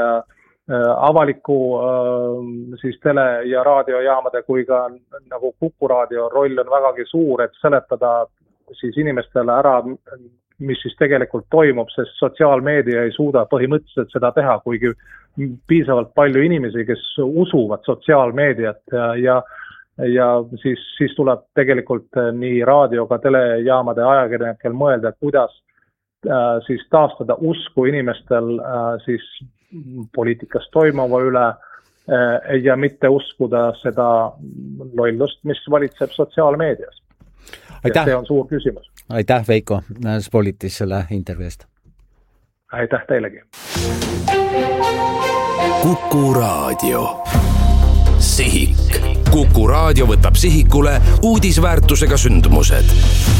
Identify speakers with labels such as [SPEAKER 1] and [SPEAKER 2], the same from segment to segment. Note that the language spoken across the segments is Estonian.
[SPEAKER 1] avaliku siis tele- ja raadiojaamade kui ka nagu Kuku raadio roll on vägagi suur, et seletada siis inimestele ära, mis siis tegelikult toimub, sest sotsiaalmeedia ei suuda põhimõtteliselt seda teha, kuigi piisavalt palju inimesi, kes usuvad sotsiaalmeediat ja siis tuleb tegelikult nii raadioga, telejaamade ajakirjanikel mõelda, kuidas siis taastada usku inimestel siis poliitikas toimuva üle ja mitte uskuda seda lollust, mis valitseb sotsiaalmeedias.
[SPEAKER 2] Aitäh.
[SPEAKER 1] See on suur küsimus.
[SPEAKER 2] Aitäh, Veiko Spolitis selle intervjuust.
[SPEAKER 1] Aitäh teilegi.
[SPEAKER 3] Kuku raadio. Sihik. Kuku raadio võtab sihikule uudisväärtusega sündmused.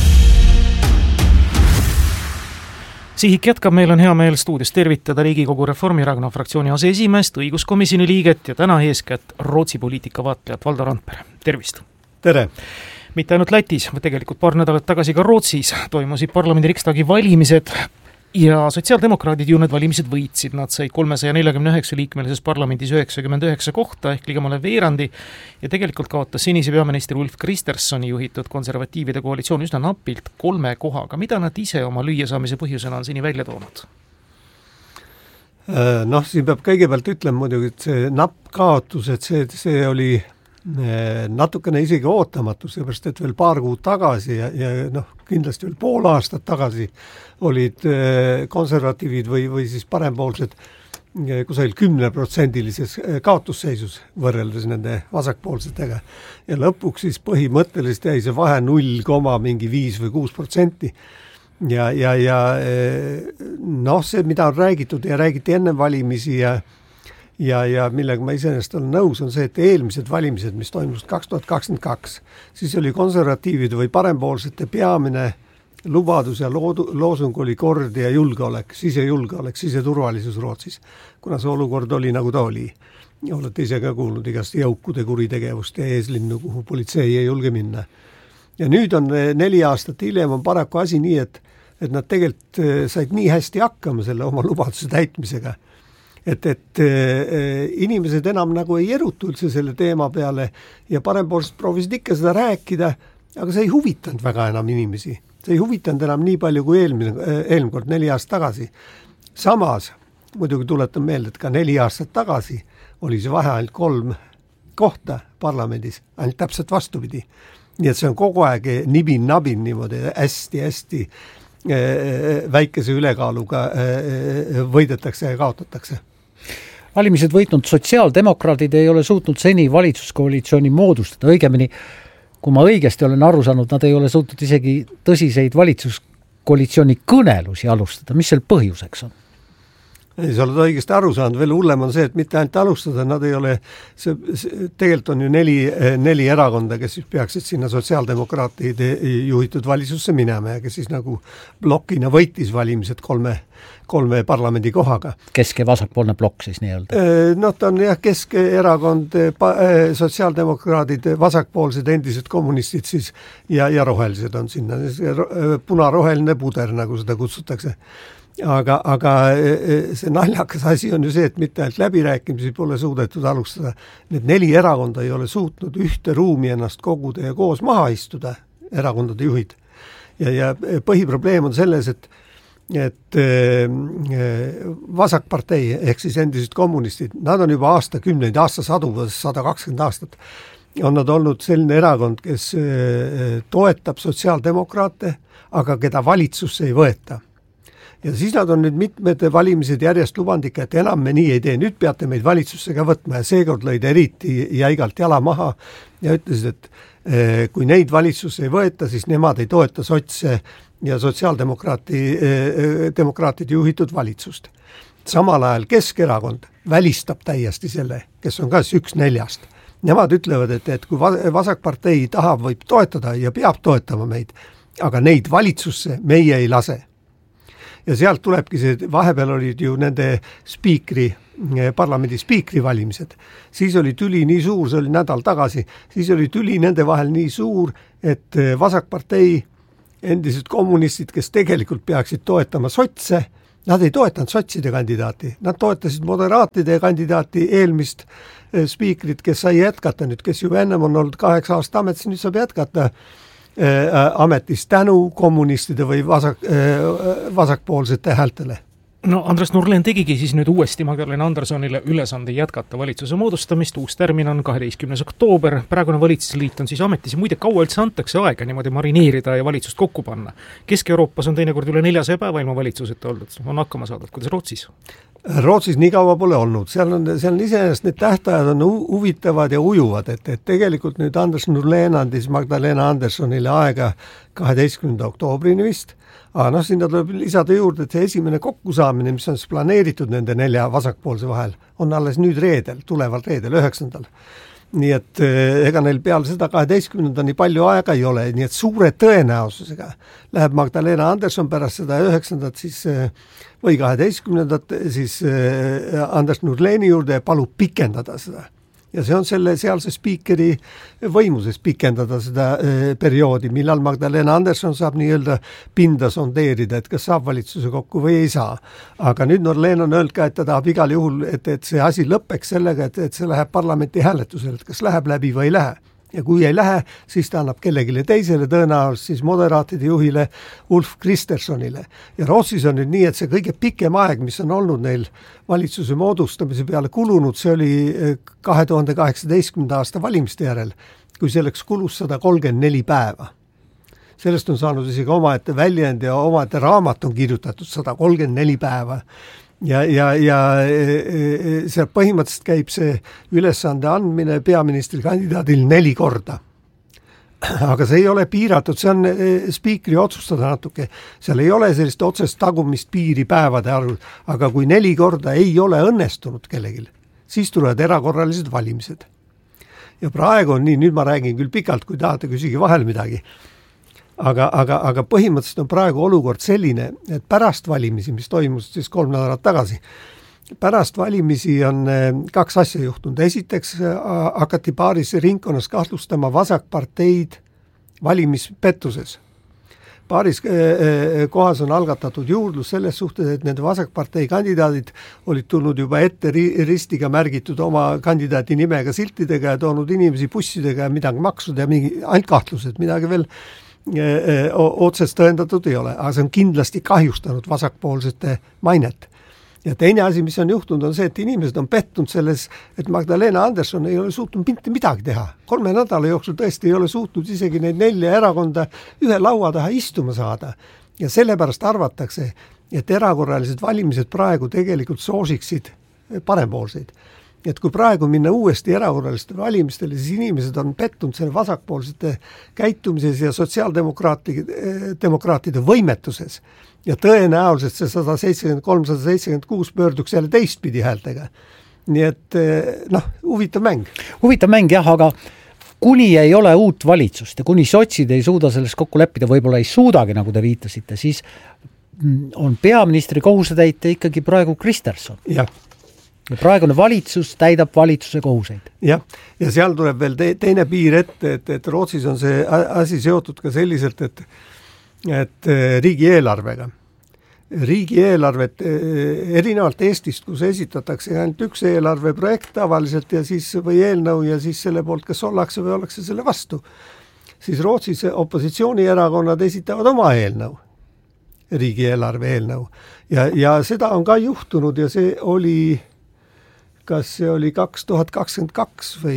[SPEAKER 4] Sihik jätkab, meil on hea meel stuudios tervitada Riigikogu Reformierakonna fraktsiooni aseesimeest, õiguskomisjoni liiget ja täna eeskätt Rootsi poliitika vaatlejat Valdo Randpere. Tervist!
[SPEAKER 5] Tere!
[SPEAKER 4] Mitte ainult Lätis, tegelikult paar nädalat tagasi ka Rootsis toimusid parlamendi Riksdagi valimised ja sotsiaaldemokraadid ju need valimised võitsid. Nad said 349 liikmelises parlamendis 99 kohta ehk ligemale veerandi ja tegelikult kaotas senise peaministri Ulf Kristerssoni juhitud konservatiivide koalitsioon üsna napilt 3 kohaga. Mida nad ise oma lüüasaamise põhjusena on seni välja toonud?
[SPEAKER 5] Siin peab kõigepealt ütlema muidugi, et see napp kaotus, et see oli natukene isegi ootamatu, seepärast, et veel paar kuud tagasi ja kindlasti veel pool aastat tagasi olid konservatiivid või siis parempoolsed kusagil 10%-lises kaotusseisus võrreldes nende vasakpoolsetega. Ja lõpuks siis põhimõtteliselt jäi see vahe 0,5 või 6%. Ja see, mida on räägitud ja räägiti enne valimisi ja millega ma iseenesest olen nõus, on see, et eelmised valimised, mis toimus 2022, siis oli konservatiivide või parempoolsete peamine lubadus ja loosung oli kord ja julgeolek, siseturvalisus Rootsis, kuna see olukord oli nagu ta oli. Ja olete ise ka kuulnud igast jõukude kuritegevust ja eeslinnu, kuhu politsei ei julge minna. Ja nüüd on 4 aastat hiljem on paraku asi nii, et nad tegelikult said nii hästi hakkama selle oma lubaduse täitmisega, et inimesed enam nagu ei erutu üldse selle teema peale ja parempoolsed proovisid ikka seda rääkida, aga see ei huvitanud väga enam inimesi. See ei huvitanud enam nii palju kui eelmine kord 4 aastat tagasi. Samas, muidugi tuletan meelde, et ka 4 aastat tagasi oli see vahe ainult 3 kohta parlamendis, ainult täpselt vastupidi. Nii et see on kogu aeg nibin-nabin niimoodi hästi väikese ülekaaluga võidetakse ja kaotatakse.
[SPEAKER 2] Valimised võitnud sotsiaaldemokraadid ei ole suutnud seni valitsuskoalitsiooni moodustada. Õigemini, kui ma õigesti olen aru saanud, nad ei ole suutnud isegi tõsiseid valitsuskoalitsiooni kõnelusi alustada. Mis seal põhjuseks on?
[SPEAKER 5] Ei, sa oled õigesti aru saanud, veel hullem on see, et mitte ainult alustada, nad ei ole, tegelikult on ju 4 erakonda, kes siis peaksid sinna sotsiaaldemokraatide juhitud valitsusse minema ja kes siis nagu blokina võitis valimised 3 parlamendi kohaga.
[SPEAKER 2] Kesk- ja vasakpoolne blokk siis nii-öelda?
[SPEAKER 5] Ta on jah, Keskerakond, sotsiaaldemokraadid, vasakpoolsed endised kommunistid siis ja rohelised on sinna. Punaroheline puder, nagu seda kutsutakse. Aga see naljakas asi on ju see, et mitte ainult läbirääkimisi pole suudetud alustada. Need 4 erakonda ei ole suutnud ühte ruumi ennast koguda ja koos maha istuda, erakondade juhid. Ja põhiprobleem on selles, et vasakpartei ehk siis endised kommunistid, nad on juba aastakümneid, aastasadu, 120 aastat, on nad olnud selline erakond, kes toetab sotsiaaldemokraate, aga keda valitsusse ei võeta. Ja siis nad on nüüd mitmed valimised järjest lubandika, et enam me nii ei tee, nüüd peate meid valitsusse ka võtma ja seekord lõid eriti jäigalt jala maha ja ütlesid, et kui neid valitsusse ei võeta, siis nemad ei toeta sotse ja sotsiaaldemokraatide juhitud valitsust. Samal ajal Keskerakond välistab täiesti selle, kes on ka 1/4. Nemad ütlevad, et kui vasakpartei tahab, võib toetada ja peab toetama meid, aga neid valitsusse meie ei lase. Ja sealt tulebki see, vahepeal olid ju nende parlamendi spiikri valimised. Siis oli tüli nii suur, see oli nädal tagasi, siis oli tüli nende vahel nii suur, et vasakpartei endised kommunistid, kes tegelikult peaksid toetama sotse Nad ei toetanud sotside kandidaati, nad toetasid moderaatide kandidaati eelmist spiikrit, kes sai jätkata nüüd, kes juba ennem on olnud 8 aastat ametis, nüüd saab jätkata ametis tänu kommunistide või vasakpoolsete häältele.
[SPEAKER 4] No Andres Nurlen tegigi siis nüüd uuesti Magdalena Andersonile ülesande jätkata valitsuse moodustamist, uus termin on 12. oktoober, praegune valitsusliit on siis ametis ja muide kaua üldse antakse aega niimoodi marineerida ja valitsust kokku panna. Kesk-Euroopas on teinekord üle 400 päeva ilma valitsuseta olnud, on hakkama saadud, kuidas Rootsis?
[SPEAKER 5] Rootsis nii kaua pole olnud, seal on iseenesest need tähtajad on huvitavad ja ujuvad, et tegelikult nüüd Anders Nurlen andis Magdalena Andersonile aega 12. oktoobrini vist, aga sinna tuleb lisada juurde, et see esimene kokkusaamine, mis on siis planeeritud nende 4 vasakpoolse vahel, on alles nüüd reedel, tuleval reedel, 9. Nii et ega neil peale seda 12. nii palju aega ei ole, nii et suure tõenäosusega läheb Magdalena Anderson pärast seda 9. siis või 12. siis Anders Nurleni juurde ja palub pikendada seda. Ja see on selle sealse spiikeri võimuses pikendada seda perioodi, millal Magdalena Anderson saab nii-öelda pinda sondeerida, et kas saab valitsuse kokku või ei saa. Aga nüüd Nurlen on öelnud ka, et ta tahab igal juhul, et see asi lõpeks sellega, et see läheb parlamenti hääletusele, et kas läheb läbi või ei lähe. Ja kui ei lähe, siis ta annab kellegile teisele tõenäoliselt siis moderaatide juhile Ulf Kristerssonile. Ja Rootsis on nüüd nii, et see kõige pikem aeg, mis on olnud neil valitsuse moodustamise peale kulunud, see oli 2018. aasta valimiste järel, kui selleks kulus 134 päeva. Sellest on saanud isegi omaette väljend ja omaette raamat on kirjutatud 134 päeva. Ja see põhimõtteliselt käib see ülesande andmine peaministri kandidaadil 4 korda. Aga see ei ole piiratud, see on spiikri otsustada natuke. Seal ei ole sellist otsest tagumist piiri päevade arvul, aga kui 4 korda ei ole õnnestunud kellegil, siis tulevad erakorralised valimised. Ja praegu on nii, nüüd ma räägin küll pikalt, kui tahate küsige vahel midagi. Aga põhimõtteliselt on praegu olukord selline, et pärast valimisi, mis toimus siis 3 nädalat tagasi, pärast valimisi on 2 asja juhtunud. Esiteks hakati paaris ringkonnas kahtlustama vasakparteid valimispettuses. Paaris kohas on algatatud juurdlus selles suhtes, et nende vasakpartei kandidaadid olid tulnud juba ette ristiga märgitud oma kandidaati nimega siltidega ja toonud inimesi bussidega ja midagi maksud ja ainult kahtlused, midagi veel otsest tõendatud ei ole, aga see on kindlasti kahjustanud vasakpoolsete mainet. Ja teine asi, mis on juhtunud, on see, et inimesed on pettunud selles, et Magdalena Anderson ei ole suutnud mitte midagi teha. 3 nädala jooksul tõesti ei ole suutnud isegi neid 4 erakonda ühe laua taha istuma saada. Ja sellepärast arvatakse, et erakorralised valimised praegu tegelikult soosiksid parempoolseid. Et kui praegu minna uuesti erakorralistele valimistele, siis inimesed on pettunud selle vasakpoolsete käitumises ja sotsiaaldemokraatide võimetuses. Ja tõenäoliselt see 173-176 pöörduks jälle teistpidi häältega. Nii et huvitav mäng.
[SPEAKER 2] Huvitav mäng jah, aga kuni ei ole uut valitsust ja kuni sotsid ei suuda selles kokku leppida, võib-olla ei suudagi, nagu te viitasite, siis on peaministri kohusetäitja ikkagi praegu Kristersson.
[SPEAKER 5] Jah.
[SPEAKER 2] Ja praegune valitsus täidab valitsuse kohuseid.
[SPEAKER 5] Ja seal tuleb veel teine piir ette, et Rootsis on see asi seotud ka selliselt, et riigieelarvega. Riigieelarvet erinevalt Eestist, kus esitatakse ainult üks eelarveprojekt tavaliselt ja siis või eelnõu ja siis selle poolt, kas ollakse või ollakse selle vastu, siis Rootsis opositsioonierakonnad esitavad oma eelnõu, riigieelarve eelnõu. Ja seda on ka juhtunud ja see oli... Kas see oli 2022 või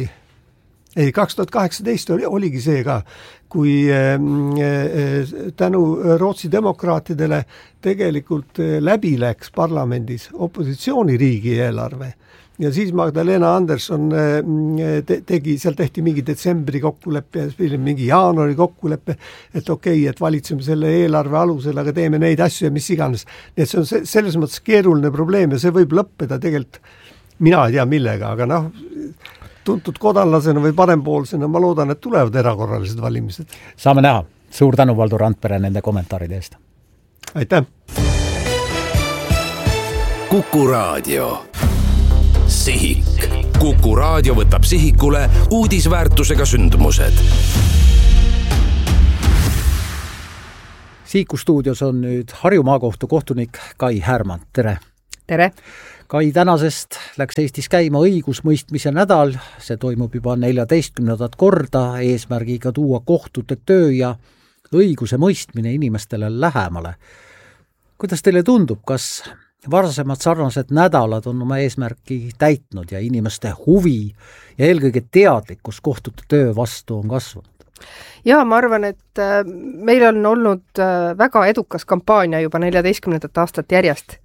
[SPEAKER 5] 2018 oligi see ka, kui tänu Rootsi demokraatidele tegelikult läbi läks parlamendis opositsiooni riigieelarve. Ja siis Magdalena Anderson seal tehti mingi detsembri kokkuleppe ja mingi jaanuari kokkuleppe, et okei, et valitseme selle eelarve alusel, aga teeme neid asju ja mis iganes. Nii et see on selles mõttes keeruline probleem ja see võib lõppeda tegelikult mina ei tea millega, aga tuntud kodanlasena või parempoolsena ma loodan, et tulevad erakorralised valimised.
[SPEAKER 2] Saame näha. Suur tänu, Valdo Randpere, nende kommentaaride eest.
[SPEAKER 5] Aitäh!
[SPEAKER 3] Kuku Raadio. Sihik. Kuku Raadio võtab sihikule uudisväärtusega sündmused.
[SPEAKER 2] Sihiku stuudios on nüüd Harju Maakohtu kohtunik Kai Härman, tere!
[SPEAKER 6] Tere!
[SPEAKER 2] Kai, tänasest läks Eestis käima õigusmõistmise nädal, see toimub juba 14. korda eesmärgiga tuua kohtute töö ja õiguse mõistmine inimestele lähemale. Kuidas teile tundub, kas varasemad sarnased nädalad on oma eesmärki täitnud ja inimeste huvi ja eelkõige teadlikkus kohtute töö vastu on kasvanud?
[SPEAKER 6] Ja ma arvan, et meil on olnud väga edukas kampaania juba 14. aastat järjest.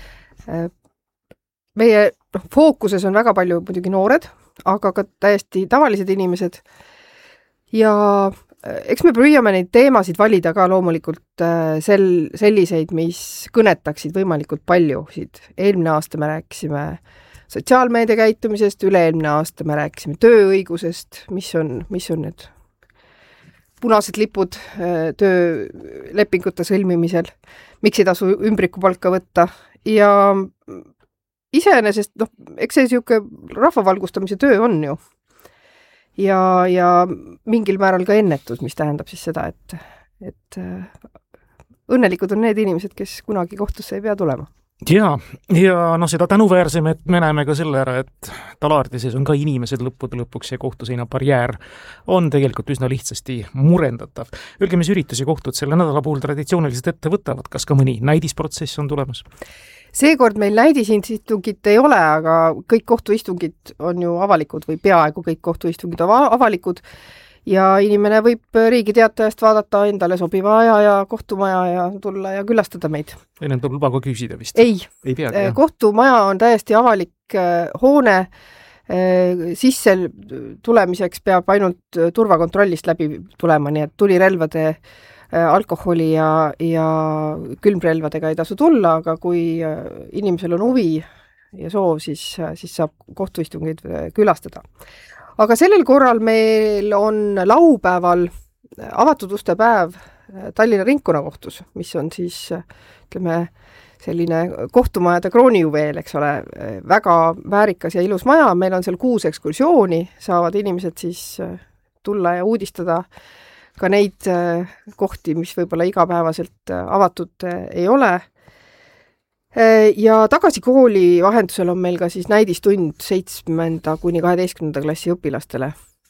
[SPEAKER 6] Meie fookuses on väga palju muidugi noored, aga ka täiesti tavalised inimesed. Ja eks me püüame neid teemasid valida ka loomulikult selliseid, mis kõnetaksid võimalikult paljusid. Eelmine aasta me rääkisime sotsiaalmeedia käitumisest, üle-eelmine aasta me rääkisime tööõigusest, mis on need punased lipud töölepingute sõlmimisel, miks ei tasu ümbrikupalka võtta ja iseenesest, eks see siuke rahvavalgustamise töö on ju. Ja mingil määral ka ennetus, mis tähendab siis seda, et õnnelikud on need inimesed, kes kunagi kohtusse ei pea tulema.
[SPEAKER 4] Ja seda tänuväärsem, et me näeme ka selle ära, et talaardi sees on ka inimesed lõppude lõpuks ja kohtuseina barjäär on tegelikult üsna lihtsasti murendatav. Öelge, mis üritusi kohtud selle nädala puhul traditsiooniliselt ette võtavad, kas ka mõni näidisprotsess on tulemas?
[SPEAKER 6] Seekord meil näidisistungit ei ole, aga kõik kohtuistungid on ju avalikud või peaaegu kõik kohtuistungid on avalikud ja inimene võib Riigi Teatajast vaadata endale sobiva aja ja kohtumaja ja tulla ja külastada meid.
[SPEAKER 4] Enne tuleb luba ka küsida vist?
[SPEAKER 6] Ei
[SPEAKER 4] peagi,
[SPEAKER 6] kohtumaja on täiesti avalik hoone, sisse tulemiseks peab ainult turvakontrollist läbi tulema, nii et tulirelvade, alkoholi ja külmrelvadega ei tasu tulla, aga kui inimesel on huvi ja soov, siis saab kohtuistungid külastada. Aga sellel korral meil on laupäeval avatud uste päev Tallinna Ringkonnakohtus, mis on siis, selline kohtumajade kroonijuveel, eks ole, väga väärikas ja ilus maja, meil on seal 6 ekskursiooni, saavad inimesed siis tulla ja uudistada ka neid kohti, mis võib-olla igapäevaselt avatud ei ole. Ja tagasi kooli vahendusel on meil ka siis näidistund 7. kuni 12. klassi õpilastele.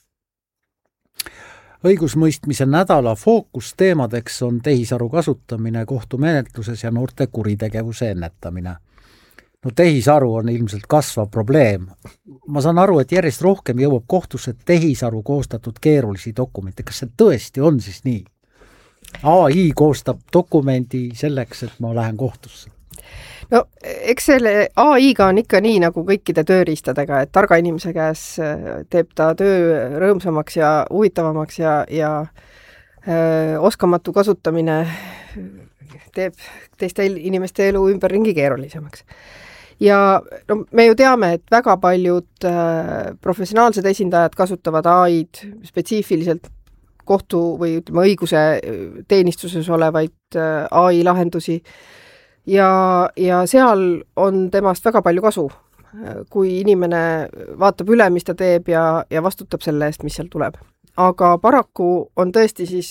[SPEAKER 2] Õigusmõistmise nädala fookusteemadeks on tehisaru kasutamine kohtumenetluses ja noorte kuritegevuse ennetamine. Tehisaru on ilmselt kasvav probleem. Ma saan aru, et järjest rohkem jõuab kohtusse tehisaru koostatud keerulisi dokumente. Kas see tõesti on siis nii? AI koostab dokumendi selleks, et ma lähen kohtusse.
[SPEAKER 6] Eks selle AI-ga on ikka nii nagu kõikide tööriistadega, et targa inimese käes teeb ta töö rõõmsamaks ja huvitavamaks ja oskamatu kasutamine teeb teiste inimeste elu ümberringi keerulisemaks. Ja me ju teame, et väga paljud professionaalsed esindajad kasutavad AI-d spetsiifiliselt kohtu või õiguse teenistuses olevaid AI lahendusi ja seal on temast väga palju kasu, kui inimene vaatab üle, mis ta teeb ja vastutab selle eest, mis seal tuleb. Aga paraku on tõesti siis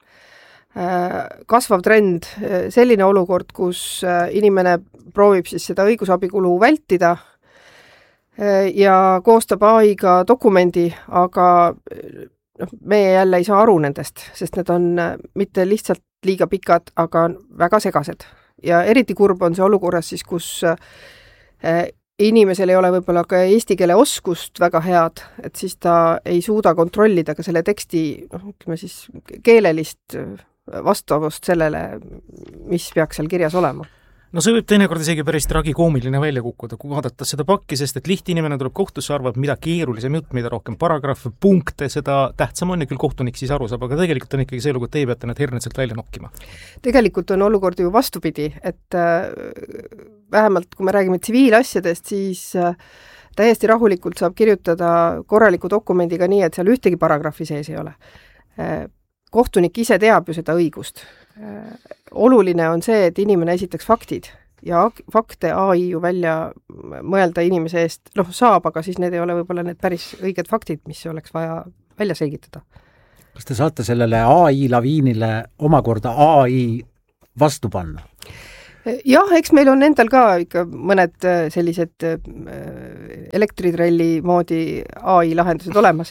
[SPEAKER 6] kasvav trend selline olukord, kus inimene proovib siis seda õigusabikulu vältida ja koostab AI-ga dokumendi, aga meie jälle ei saa aru nendest, sest need on mitte lihtsalt liiga pikad, aga väga segased. Ja eriti kurb on see olukorras siis, kus inimesel ei ole võib-olla ka eesti keele oskust väga head, et siis ta ei suuda kontrollida ka selle teksti keelelist vastavust sellele, mis peaks seal kirjas olema.
[SPEAKER 4] See võib teinekord isegi päris tragikoomiline välja kukkuda, kui vaadata seda pakki, sest et lihtinimene tuleb kohtusse, arvab, mida keerulisem jutt, mida rohkem paragrahve, punkte, seda tähtsam on ja küll kohtunik siis aru saab, aga tegelikult on ikkagi see lugu, et teie peate need hernetselt välja nokkima. Tegelikult
[SPEAKER 6] on olukord ju vastupidi, et vähemalt kui me räägime tsiviilasjadest, siis täiesti rahulikult saab kirjutada korraliku dokumendiga nii, et seal ühtegi paragrahvi sees ei ole. Kohtunik ise teab ju seda õigust. Oluline on see, et inimene esitaks faktid ja fakte AI ju välja mõelda inimese eest, saab, aga siis need ei ole võib-olla need päris õiged faktid, mis oleks vaja välja selgitada.
[SPEAKER 2] Kas te saate sellele AI laviinile omakorda AI vastu panna?
[SPEAKER 6] Jah, eks meil on endal ka ikka mõned sellised elektritrelli moodi AI lahendused olemas.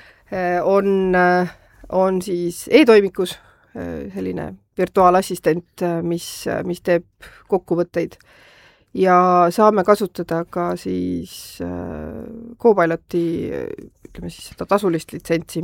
[SPEAKER 6] On siis e-toimikus selline virtuaalassistent, mis teeb kokkuvõtteid ja saame kasutada ka siis Copiloti, ütleme siis seda tasulist litsentsi,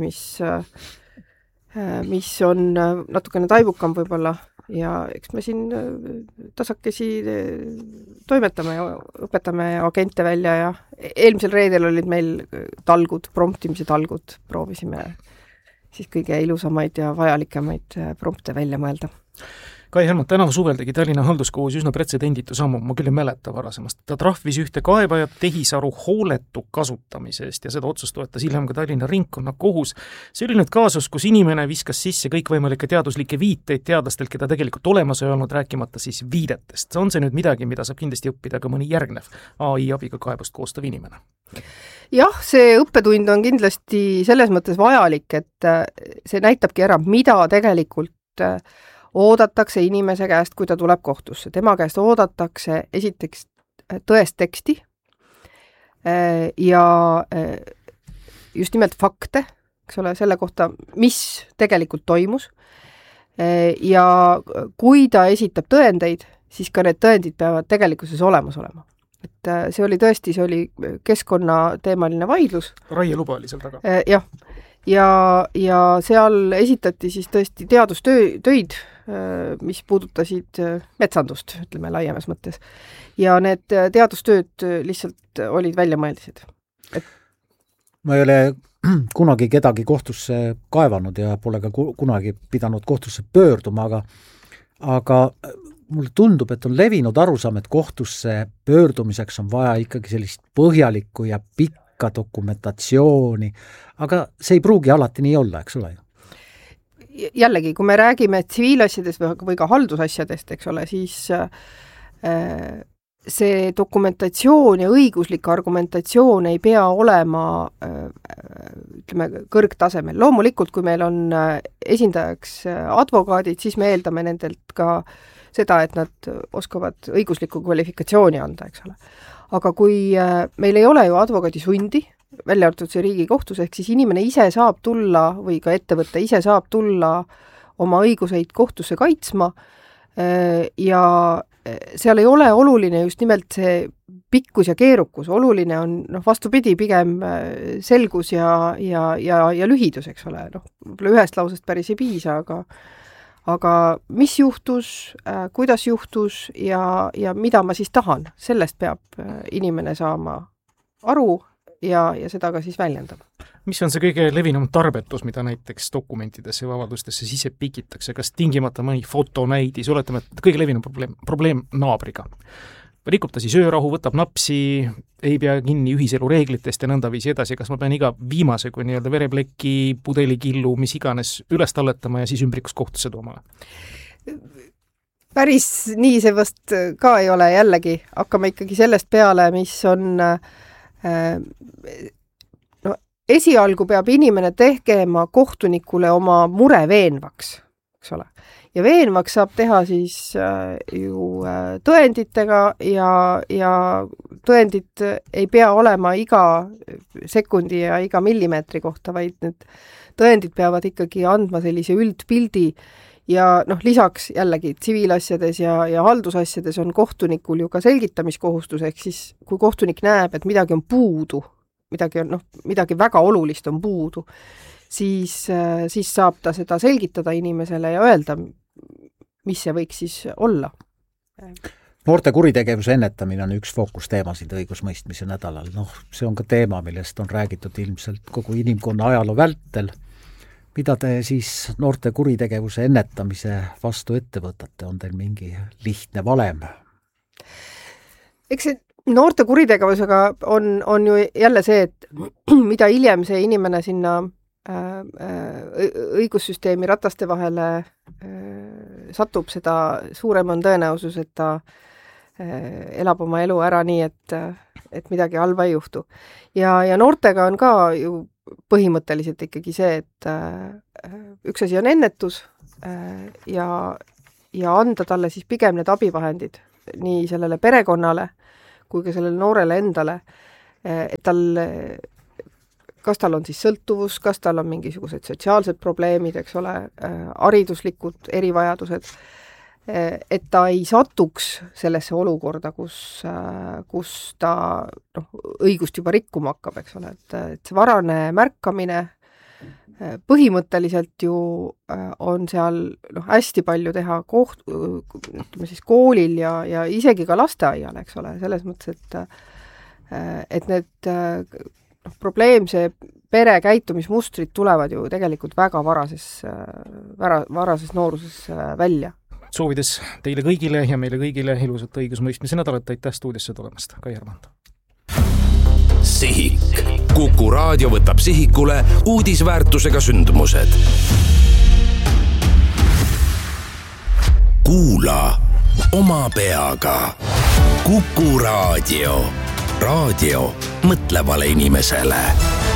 [SPEAKER 6] mis on natukene taibukam võib-olla ja eks me siin tasakesi toimetame ja õpetame agente välja ja eelmisel reedel olid meil talgud, promptimise talgud, proovisime siis kõige ilusamaid ja vajalikemaid prompte välja mõelda.
[SPEAKER 4] Kai Helmut, tänavu suvel tegi Tallinna halduskohus üsna pretsedenditu sammu, ma küll ei mäleta varasemast. Ta trahvis ühte kaebajat tehisaru hooletu kasutamisest ja seda otsust toetas hiljem ka Tallinna ringkonnakohus. See oli nüüd kaasus, kus inimene viskas sisse kõikvõimalikke teaduslikke viiteid teadlastelt, keda tegelikult olemas ei olnud, rääkimata siis viidetest. On see nüüd midagi, mida saab kindlasti õppida ka mõni järgnev AI abiga kaebust koostav inimene?
[SPEAKER 6] Jah, see õppetund on kindlasti selles mõttes vajalik, et see näitabki ära, mida tegelikult oodatakse inimese käest, kui ta tuleb kohtusse. Tema käest oodatakse esiteks tõest teksti ja just nimelt fakte, eks ole, selle kohta, mis tegelikult toimus. Ja kui ta esitab tõendeid, siis ka need tõendid peavad tegelikkuses olemas olema. Et see oli tõesti, see oli keskkonnateemaline vaidlus.
[SPEAKER 4] Raieluba oli seal taga.
[SPEAKER 6] Jah. Ja seal esitati siis tõesti teadustöid, mis puudutasid metsandust, ütleme laiemas mõttes. Ja need teadustööd lihtsalt olid väljamõeldised.
[SPEAKER 2] Ma ei ole kunagi kedagi kohtusse kaevanud ja pole ka kunagi pidanud kohtusse pöörduma, aga mulle tundub, et on levinud arusaam, et kohtusse pöördumiseks on vaja ikkagi sellist põhjalikku ja pikka dokumentatsiooni, aga see ei pruugi alati nii olla, eks ole ju?
[SPEAKER 6] Jällegi, kui me räägime tsiviilasjadest või ka haldusasjadest, eks ole, siis see dokumentatsioon ja õiguslik argumentatsioon ei pea olema ütleme kõrgtasemel. Loomulikult, kui meil on esindajaks advokaadid, siis me eeldame nendelt ka seda, et nad oskavad õiguslikku kvalifikatsiooni anda, eks ole. Aga kui meil ei ole ju advokaadi sundi, välja arvatud see Riigikohtus, ehk siis inimene ise saab tulla või ka ettevõte ise saab tulla oma õiguseid kohtusse kaitsma ja seal ei ole oluline just nimelt see pikkus ja keerukus, oluline on vastupidi pigem selgus ja lühidus, eks ole. Võib-olla ühest lausest päris ei piisa, aga mis juhtus, kuidas juhtus ja mida ma siis tahan, sellest peab inimene saama aru ja seda ka siis väljendama.
[SPEAKER 4] Mis on see kõige levinum tarbetus, mida näiteks dokumentidesse või avaldustesse sisse pikitakse? Kas tingimata mõni fotonäidis, oletame, et kõige levinum probleem naabriga? Rikub ta siis öörahu, võtab napsi, ei pea kinni ühiselu reeglitest ja nõndaviisi edasi. Kas ma pean iga viimase kui nii-öelda verepleki, pudelikillu, mis iganes üles talletama ja siis ümbrikus kohtusse tooma?
[SPEAKER 6] Päris nii see vast ka ei ole, jällegi. Hakkame ikkagi sellest peale, mis on esialgu peab inimene tegema kohtunikule oma mure veenvaks, eks ole. Ja veenvaks saab teha siis ju tõenditega ja tõendid ei pea olema iga sekundi ja iga millimeetri kohta, vaid need tõendid peavad ikkagi andma sellise üldpildi ja lisaks jällegi tsiviilasjades ja haldusasjades on kohtunikul ju ka selgitamiskohustus, ehk siis kui kohtunik näeb, et midagi on puudu, midagi väga olulist on puudu, siis saab ta seda selgitada inimesele ja öelda, mis see võiks siis olla.
[SPEAKER 2] Noorte kuritegevuse ennetamine on üks fookusteemasid õigusmõistmise nädalal. See on ka teema, millest on räägitud ilmselt kogu inimkonna ajaloo vältel. Mida te siis noorte kuritegevuse ennetamise vastu ette võtate? On teil mingi lihtne valem?
[SPEAKER 6] Eks see noorte kuritegevusega on ju jälle see, et mida hiljem see inimene sinna õigussüsteemi rataste vahele satub, seda suurem on tõenäosus, et ta elab oma elu ära nii, et midagi halba ei juhtu. Ja noortega on ka ju põhimõtteliselt ikkagi see, et üks asi on ennetus ja ja anda talle siis pigem need abivahendid nii sellele perekonnale kui ka sellele noorele endale, et kas tal on siis sõltuvus, kas tal on mingisugused sotsiaalsed probleemid, eks ole, hariduslikud erivajadused, et ta ei satuks sellesse olukorda, kus ta õigust juba rikkuma hakkab, eks ole, et see varane märkamine põhimõtteliselt ju on seal hästi palju teha koolil ja isegi ka lasteaial, eks ole, selles mõttes, et need probleemse pere käitumismustrid tulevad ju tegelikult väga varases nooruses välja.
[SPEAKER 4] Soovides teile kõigile ja meile kõigile ilusat õigusmõistmise nädalat, aitäh stuudiosse tulemast, Kai Armand.
[SPEAKER 3] Sihik. Kuku Raadio võtab sihikule uudisväärtusega sündmused. Kuula oma peaga. Kuku Raadio. Raadio mõtlevale inimesele.